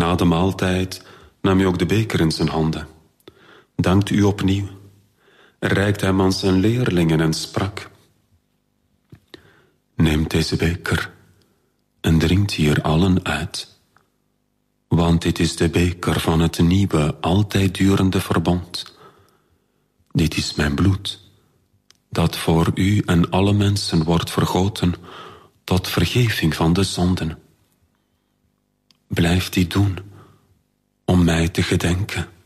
Na de maaltijd nam hij ook de beker in zijn handen, dankte u opnieuw, reikte hem aan zijn leerlingen en sprak: neemt deze beker en drinkt hier allen uit, want dit is de beker van het nieuwe, altijd durende verbond. Dit is mijn bloed, dat voor u en alle mensen wordt vergoten tot vergeving van de zonden. Blijf dit doen om mij te gedenken.